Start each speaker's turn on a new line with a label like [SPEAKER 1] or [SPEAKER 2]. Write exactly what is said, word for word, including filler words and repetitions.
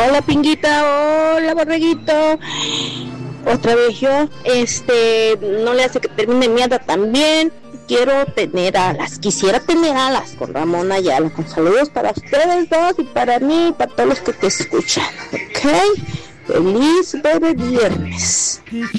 [SPEAKER 1] Hola Pinguita, hola Borreguito. Otra vez yo, este, no le hace que termine mierda también. Quiero tener alas, quisiera tener alas con Ramón Ayala. Con saludos para ustedes dos y para mí y para todos los que te escuchan. ¿Ok? Feliz bebé viernes.